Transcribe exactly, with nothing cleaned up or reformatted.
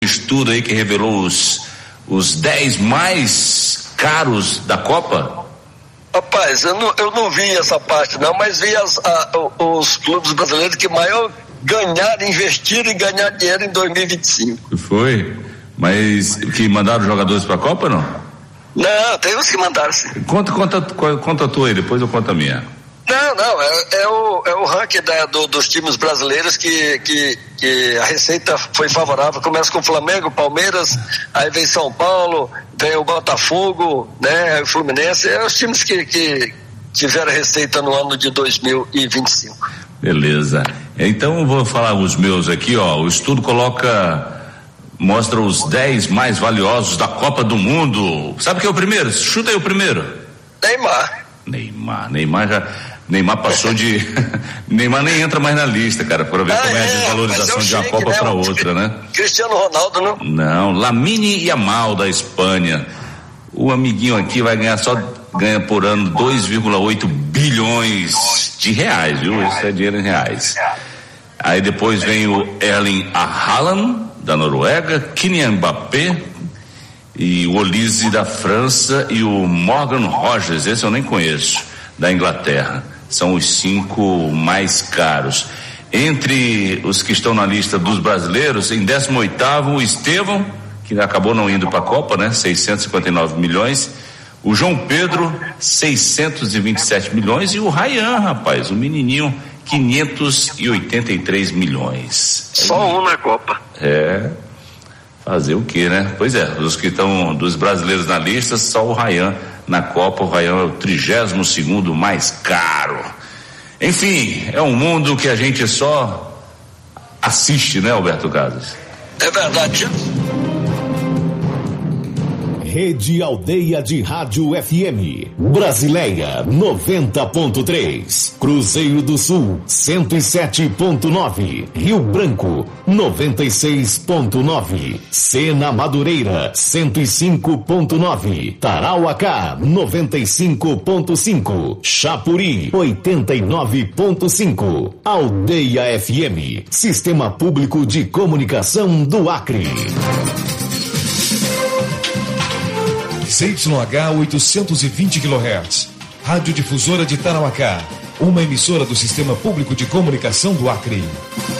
estudo aí que revelou os, os dez mais caros da Copa? Rapaz, eu não, eu não vi essa parte não, mas vi as, a, os clubes brasileiros que maior ganharam, investiram e ganharam dinheiro em dois mil e vinte e cinco. Foi? Mas que mandaram jogadores pra Copa, não? Não, tem uns que mandaram sim. Conta, conta, conta a tua aí, depois eu conto a minha. Não, não, é, é, o, é o ranking da, do, dos times brasileiros que, que, que a receita foi favorável. Começa com o Flamengo, Palmeiras, aí vem São Paulo, vem o Botafogo, né, o Fluminense, é os times que, que tiveram receita no ano de dois mil e vinte e cinco. Beleza. Então eu vou falar os meus aqui, ó. O estudo coloca, mostra os dez mais valiosos da Copa do Mundo. Sabe quem é o primeiro? Chuta aí o primeiro. Neymar. Neymar, Neymar já, Neymar passou de, Neymar nem entra mais na lista, cara, para ver ah, como é a desvalorização é de uma Copa né? para outra, né? Cristiano Ronaldo, não? Não, Lamine Yamal da Espanha, o amiguinho aqui vai ganhar só, ganha por ano dois vírgula oito bilhões de reais, viu? Isso é dinheiro em reais. Aí depois vem o Erling Haaland da Noruega, Kylian Mbappé, e o Olise da França e o Morgan Rogers, esse eu nem conheço, da Inglaterra. São os cinco mais caros. Entre os que estão na lista dos brasileiros, em décimo oitavo, o Estevão, que acabou não indo para a Copa, né? seiscentos e cinquenta e nove milhões. O João Pedro, seiscentos e vinte e sete milhões. E o Ryan, rapaz, o menininho, quinhentos e oitenta e três milhões. Só um na Copa. É... Fazer o quê, né? Pois é, os que estão dos brasileiros na lista, só o Ryan na Copa. O Ryan é o trigésimo segundo mais caro. Enfim, é um mundo que a gente só assiste, né, Alberto Casas? É verdade. Rede Aldeia de Rádio F M, Brasileia noventa ponto três, Cruzeiro do Sul cento e sete ponto nove, Rio Branco noventa e seis ponto nove, Sena Madureira cento e cinco ponto nove, Tarauacá noventa e cinco ponto cinco, Chapuri oitenta e nove ponto cinco, Aldeia F M, Sistema Público de Comunicação do Acre. C Y H oitocentos e vinte quilohertz, Rádio Difusora de Tarauacá, uma emissora do Sistema Público de Comunicação do Acre.